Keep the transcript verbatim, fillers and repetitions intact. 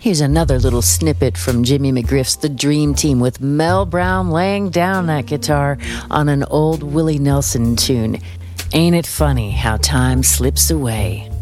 Here's another little snippet from Jimmy McGriff's The Dream Team with Mel Brown laying down that guitar on an old Willie Nelson tune. Ain't it funny how time slips away?